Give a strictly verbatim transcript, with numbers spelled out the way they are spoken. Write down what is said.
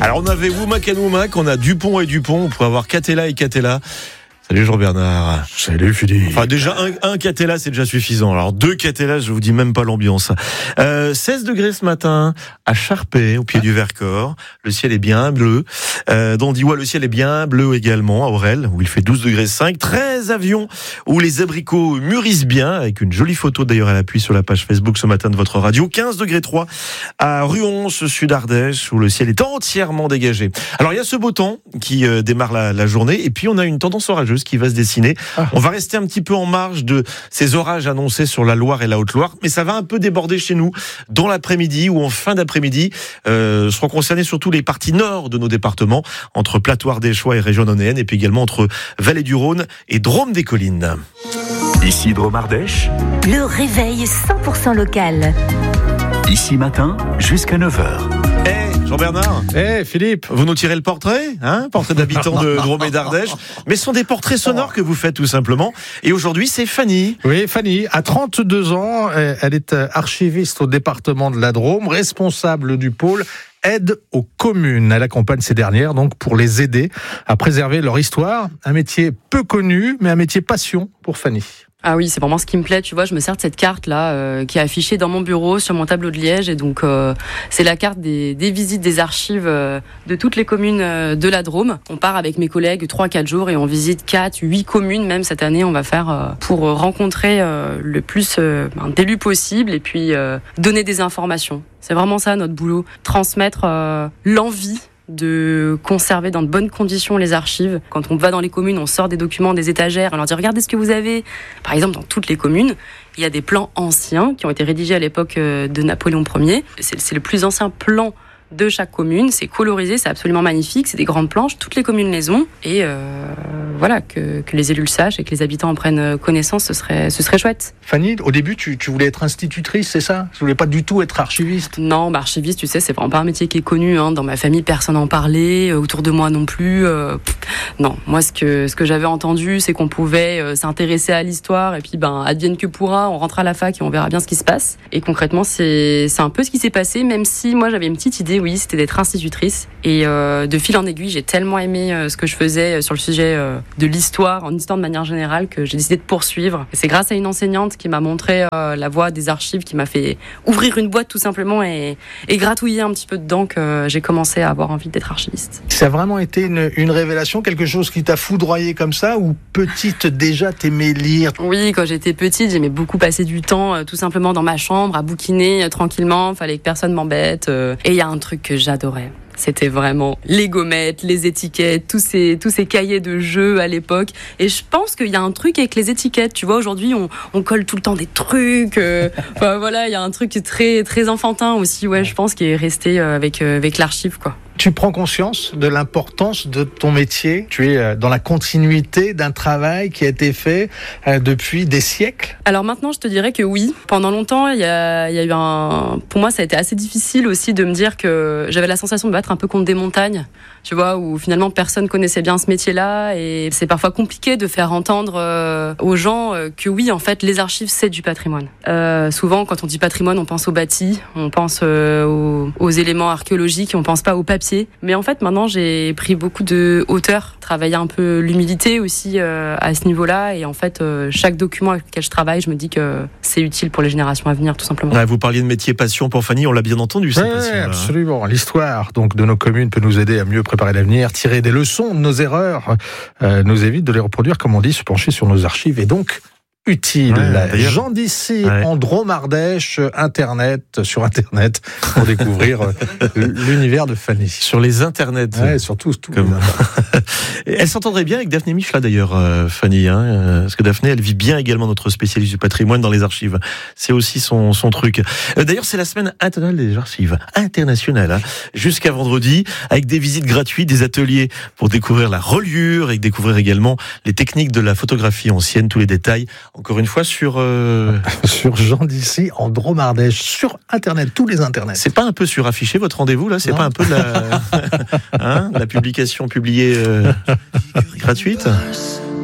Alors on avait Woumac et Woumac, on a Dupont et Dupont, on pourrait avoir Catella et Catella. Salut Jean-Bernard. Salut Philippe. Enfin déjà un, un Catella c'est déjà suffisant. Alors deux Catella, je vous dis même pas l'ambiance. Euh, seize degrés ce matin à Charpey, au pied ah. du Vercors. Le ciel est bien bleu. Euh, dans Diwa, le ciel est bien bleu également. À Aurel, où il fait douze degrés cinq. treize avions où les abricots mûrissent bien, avec une jolie photo d'ailleurs à l'appui sur la page Facebook ce matin de votre radio. quinze degrés trois à Ruons, sud Ardèche, où le ciel est entièrement dégagé. Alors il y a ce beau temps qui euh, démarre la, la journée, et puis on a une tendance orageuse qui va se dessiner. Ah. On va rester un petit peu en marge de ces orages annoncés sur la Loire et la Haute-Loire, mais ça va un peu déborder chez nous dans l'après-midi ou en fin d'après-midi. Euh, seront concernés surtout les parties nord de nos départements, entre Plateau ardéchois et région nonnéenne, et puis également entre Vallée du Rhône et Drôme des Collines. Ici Drôme Ardèche. Le réveil cent pour cent local. Ici matin jusqu'à neuf heures. Hey, Jean-Bernard. Eh hey, Philippe. Vous nous tirez le portrait, hein, portrait d'habitants de Drôme et d'Ardèche. Mais ce sont des portraits sonores que vous faites tout simplement. Et aujourd'hui, c'est Fanny. Oui, Fanny, à trente-deux ans, elle est archiviste au département de la Drôme, responsable du pôle aide aux communes. Elle accompagne ces dernières donc pour les aider à préserver leur histoire. Un métier peu connu, mais un métier passion pour Fanny. Ah oui, c'est vraiment ce qui me plaît, tu vois, je me sers de cette carte-là euh, qui est affichée dans mon bureau sur mon tableau de liège, et donc euh, c'est la carte des, des visites des archives euh, de toutes les communes euh, de la Drôme. On part avec mes collègues trois quatre jours et on visite quatre huit communes, même cette année on va faire euh, pour rencontrer euh, le plus euh, d'élus possible, et puis euh, donner des informations. C'est vraiment ça notre boulot, transmettre euh, l'envie de conserver dans de bonnes conditions les archives. Quand on va dans les communes, on sort des documents des étagères, on leur dit regardez ce que vous avez. Par exemple, dans toutes les communes, il y a des plans anciens qui ont été rédigés à l'époque de Napoléon Ier. C'est, c'est le plus ancien plan de chaque commune, c'est colorisé, c'est absolument magnifique, c'est des grandes planches, toutes les communes les ont, et euh, voilà, que, que les élus le sachent et que les habitants en prennent connaissance, ce serait, ce serait chouette. Fanny, au début, tu, tu voulais être institutrice, c'est ça ? Tu voulais pas du tout être archiviste ? Non, bah, archiviste, tu sais, c'est vraiment pas un métier qui est connu, hein. Dans ma famille, personne n'en parlait, euh, autour de moi non plus. Euh, pff, non, moi, ce que, ce que j'avais entendu, c'est qu'on pouvait euh, s'intéresser à l'histoire, et puis, ben, advienne que pourra, on rentre à la fac et on verra bien ce qui se passe. Et concrètement, c'est, c'est un peu ce qui s'est passé, même si moi, j'avais une petite idée, oui, c'était d'être institutrice. Et euh, de fil en aiguille, j'ai tellement aimé euh, ce que je faisais sur le sujet euh, de l'histoire, en histoire de manière générale, que j'ai décidé de poursuivre. Et c'est grâce à une enseignante qui m'a montré euh, la voie des archives, qui m'a fait ouvrir une boîte tout simplement et, et gratouiller un petit peu dedans, que euh, j'ai commencé à avoir envie d'être archiviste. Ça a vraiment été une, une révélation, quelque chose qui t'a foudroyé comme ça, ou petite déjà t'aimais lire ? Oui, quand j'étais petite, j'aimais beaucoup passer du temps euh, tout simplement dans ma chambre, à bouquiner euh, tranquillement, fallait que personne m'embête. Euh, et il y a un truc que j'adorais. C'était vraiment les gommettes, les étiquettes, tous ces, tous ces cahiers de jeux à l'époque. Et je pense qu'il y a un truc avec les étiquettes. Tu vois, aujourd'hui, on, on colle tout le temps des trucs. Euh, enfin, voilà, il y a un truc très, très enfantin aussi, ouais, je pense, qui est resté avec, avec l'archive, quoi. Tu prends conscience de l'importance de ton métier. Tu es dans la continuité d'un travail qui a été fait depuis des siècles. Alors maintenant, je te dirais que oui. Pendant longtemps, il y a, il y a eu un... Pour moi, ça a été assez difficile aussi de me dire que j'avais la sensation de battre un peu contre des montagnes. Tu vois, où finalement personne connaissait bien ce métier-là, et c'est parfois compliqué de faire entendre euh, aux gens euh, que oui, en fait, les archives, c'est du patrimoine. Euh, souvent, quand on dit patrimoine, on pense aux bâtis, on pense euh, aux, aux éléments archéologiques, on pense pas au papier. Mais en fait, maintenant, j'ai pris beaucoup de hauteur, travaillé un peu l'humilité aussi euh, à ce niveau-là, et en fait, euh, chaque document avec lequel je travaille, je me dis que c'est utile pour les générations à venir, tout simplement. Ouais, vous parliez de métier passion pour Fanny, on l'a bien entendu, cette ouais, passion. Absolument. Hein. L'histoire donc de nos communes peut nous aider à mieux préparer l'avenir, tirer des leçons de nos erreurs, euh, nous évite de les reproduire, comme on dit, se pencher sur nos archives, et donc utile. Ouais, Jean d'ici ouais. en Drôme Ardèche, Internet, sur Internet, pour découvrir l'univers de Fanny. Sur les Internets. Ouais, surtout. Tout Comme... Elle s'entendrait bien avec Daphné Michla d'ailleurs, euh, Fanny, hein, parce que Daphné, elle vit bien également notre spécialiste du patrimoine dans les archives. C'est aussi son, son truc. Euh, d'ailleurs, c'est la semaine internationale des archives, internationale, hein, jusqu'à vendredi, avec des visites gratuites, des ateliers pour découvrir la reliure et découvrir également les techniques de la photographie ancienne, tous les détails. Encore une fois, sur... Euh... sur Jean d'ici, en Drôme Ardèche, sur Internet, tous les Internets. C'est pas un peu suraffiché, votre rendez-vous, là ? C'est non. Pas un peu de la, hein, la publication publiée euh, gratuite ?